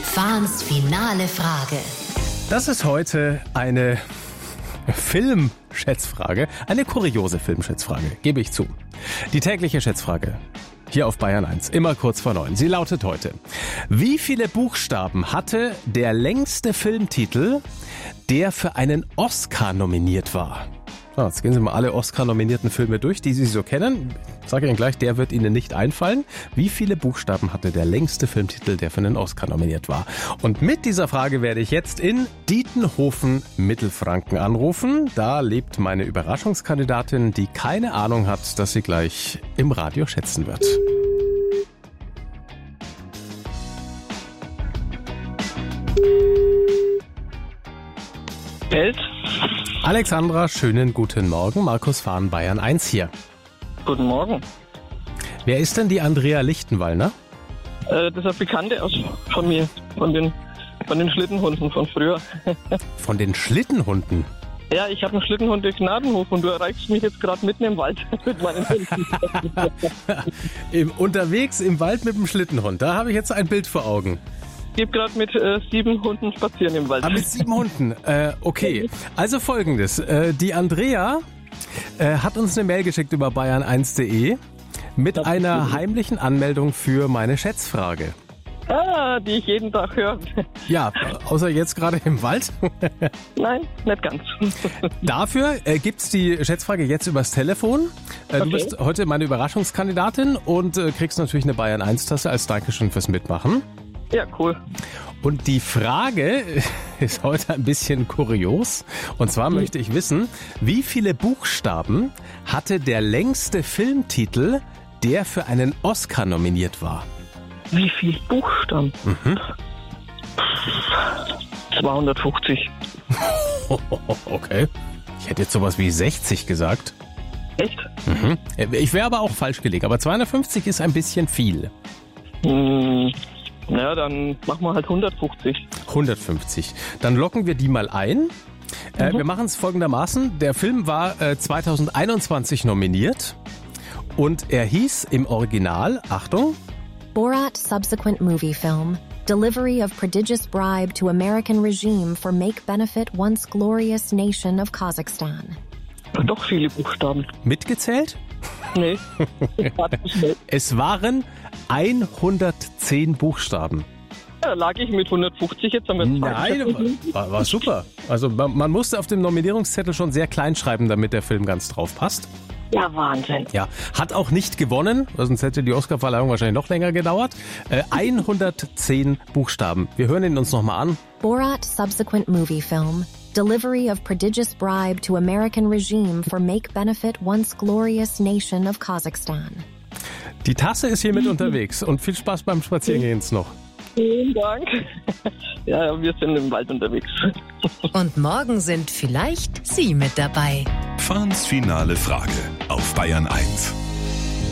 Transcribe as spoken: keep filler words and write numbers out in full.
Fahns finale Frage. Das ist heute eine Filmschätzfrage, eine kuriose Filmschätzfrage, gebe ich zu. Die tägliche Schätzfrage hier auf Bayern eins, immer kurz vor neun. Sie lautet heute: Wie viele Buchstaben hatte der längste Filmtitel, der für einen Oscar nominiert war? So, jetzt gehen Sie mal alle Oscar-nominierten Filme durch, die Sie so kennen. Ich sage Ihnen gleich, der wird Ihnen nicht einfallen. Wie viele Buchstaben hatte der längste Filmtitel, der für einen Oscar nominiert war? Und mit dieser Frage werde ich jetzt in Dietenhofen, Mittelfranken anrufen. Da lebt meine Überraschungskandidatin, die keine Ahnung hat, dass sie gleich im Radio schätzen wird. Welt. Alexandra, schönen guten Morgen. Markus Fahn, Bayern eins hier. Guten Morgen. Wer ist denn die Andrea Lichtenwallner? Äh, das ist eine Bekannte aus, von mir, von den, von den Schlittenhunden von früher. Von den Schlittenhunden? Ja, ich habe einen Schlittenhund in Gnadenhof und du erreichst mich jetzt gerade mitten im Wald mit meinen Hunden. Im, unterwegs im Wald mit dem Schlittenhund, da habe ich jetzt ein Bild vor Augen. Ich gehe gerade mit äh, sieben Hunden spazieren im Wald. Ah, mit sieben Hunden, äh, okay. Also folgendes, äh, die Andrea äh, hat uns eine Mail geschickt über bayern eins punkt de mit einer heimlichen Anmeldung für meine Schätzfrage. Ah, die ich jeden Tag höre. Ja, außer jetzt gerade im Wald. Nein, nicht ganz. Dafür äh, gibt's die Schätzfrage jetzt übers Telefon. Äh, Okay. Du bist heute meine Überraschungskandidatin und äh, kriegst natürlich eine Bayern eins Tasse als Dankeschön fürs Mitmachen. Ja, cool. Und die Frage ist heute ein bisschen kurios. Und zwar möchte ich wissen, wie viele Buchstaben hatte der längste Filmtitel, der für einen Oscar nominiert war? Wie viel Buchstaben? Mhm. zweihundertfünfzig. Okay. Ich hätte jetzt sowas wie sechzig gesagt. Echt? Mhm. Ich wäre aber auch falsch gelegen. Aber zweihundertfünfzig ist ein bisschen viel. Hm, na, dann machen wir halt hundertfünfzig. hundertfünfzig. Dann locken wir die mal ein. Äh, wir machen es folgendermaßen. Der Film war äh, zweitausendeinundzwanzig nominiert und er hieß im Original, Achtung, Borat subsequent movie film, delivery of prodigious bribe to American regime for make benefit once glorious nation of Kazakhstan. Doch viele Buchstaben. mitgezählt. Nee. Es waren hundertzehn Buchstaben. Ja, lag ich mit hundertfünfzig jetzt am Ende. Nein, war, war super. Also man, man musste auf dem Nominierungszettel schon sehr klein schreiben, damit der Film ganz drauf passt. Ja, Wahnsinn. Ja, hat auch nicht gewonnen, sonst hätte die Oscarverleihung wahrscheinlich noch länger gedauert. Äh, hundertzehn Buchstaben. Wir hören ihn uns nochmal an. Borat subsequent movie film, delivery of prodigious bribe to American regime for make benefit once glorious nation of Kazakhstan. Die Tasse ist hier mit unterwegs und viel Spaß beim Spazierengehen noch. Vielen Dank. Ja, wir sind im Wald unterwegs. Und morgen sind vielleicht Sie mit dabei. Fahns finale Frage auf Bayern eins.